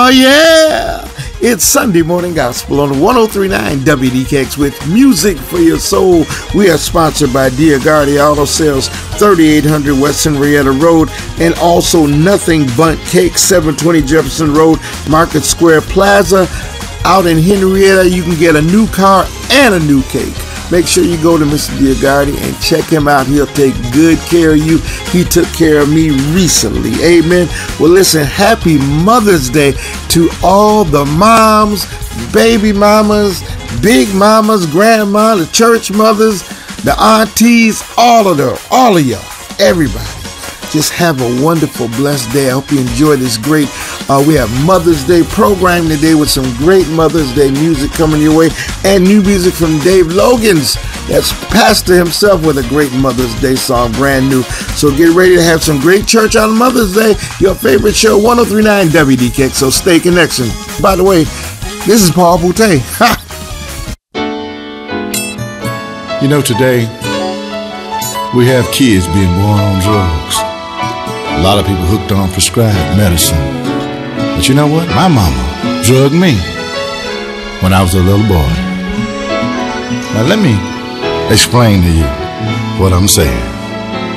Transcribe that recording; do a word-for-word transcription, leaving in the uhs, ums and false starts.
Oh, yeah. It's Sunday Morning Gospel on one oh three point nine W D K X with music for your soul. We are sponsored by Diagardi Auto Sales, thirty-eight hundred West Henrietta Road, and also Nothing Bundt Cake, seven twenty Jefferson Road, Market Square Plaza. Out in Henrietta, you can get a new car and a new cake. Make sure you go to Mister Diagardi and check him out. He'll take good care of you. He took care of me recently. Amen. Well, listen, happy Mother's Day to all the moms, baby mamas, big mamas, grandma, the church mothers, the aunties, all of them, all of y'all, everybody. Just have a wonderful, blessed day. I hope you enjoy this great, uh, we have Mother's Day program today with some great Mother's Day music coming your way and new music from Dave Logans. That's pastor himself with a great Mother's Day song, brand new. So get ready to have some great church on Mother's Day. Your favorite show, one oh three point nine W D K X, so stay connected. By the way, this is Paul Boutte. You know, today we have kids being born on drugs. A lot of people hooked on prescribed medicine. But you know what? My mama drugged me when I was a little boy. Now let me explain to you what I'm saying.